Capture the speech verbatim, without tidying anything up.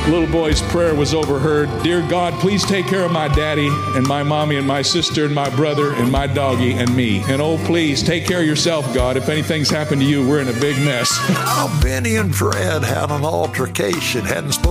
little boy's prayer was overheard. Dear God, please take care of my daddy and my mommy and my sister and my brother and my doggy and me. And oh, please take care of yourself, God. If anything's happened to you, we're in a big mess. Now, Benny and Fred had an altercation, hadn't spoken